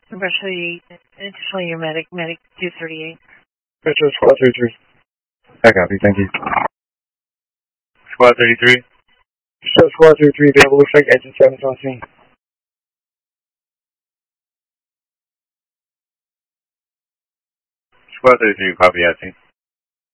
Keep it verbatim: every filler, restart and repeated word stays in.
Especially, additionally, your medic, medic two thirty-eight. Metro Squad thirty-three. I copy, thank you. Squad thirty-three. Metro Squad thirty-three, available, looks like engine seven's on scene. Squad thirty-three, copy, at scene.